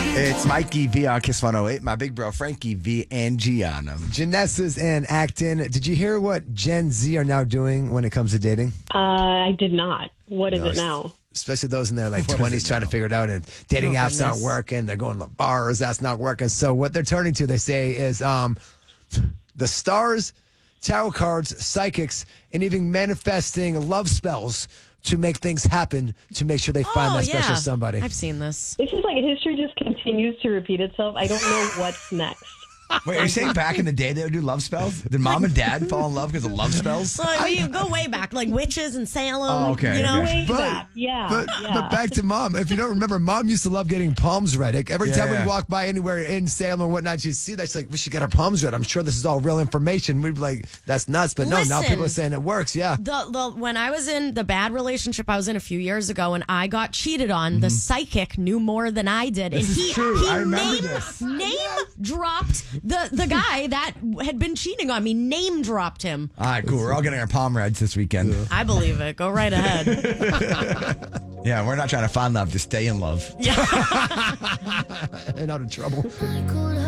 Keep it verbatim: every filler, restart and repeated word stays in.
It's Mikey V on Kiss one oh eight, my big bro Frankie V and Gianna. Janessa's in Acton. Did you hear what Gen Z are now doing when it comes to dating? Uh, I did not. What is No, it now? Especially those in their like What is twenties it trying now? to figure it out, and dating Oh, apps aren't goodness. working. They're going to bars, that's not working. So what they're turning to, they say, is um, the stars, tarot cards, psychics, and even manifesting love spells to make things happen to make sure they find oh, that special yeah. somebody. I've seen this. This is like history just continues to repeat itself. I don't know what's next. Wait, are you saying back in the day they would do love spells? Did mom and dad fall in love because of love spells? So I mean, you go way back, like witches and Salem. Oh, okay, You know, okay. Way But- back. Yeah. But, yeah. but back to mom. If you don't remember, mom used to love getting palms read. Like, every time Yeah. we walk by anywhere in Salem or whatnot, she'd see that. She's like, we should get our palms read. I'm sure this is all real information. We'd be like, that's nuts. But no, now Listen. people are saying it works. Yeah. the, the when I was in the bad relationship I was in a few years ago, and I got cheated on, the psychic knew more than I did, This and is he true. he I remember name this. name dropped the the guy that had been cheating on me. Name dropped him. All right, cool. We're all getting our palm reads this weekend. I believe it. Go right ahead. Yeah, we're not trying to find love, just stay in love. And out of trouble. I could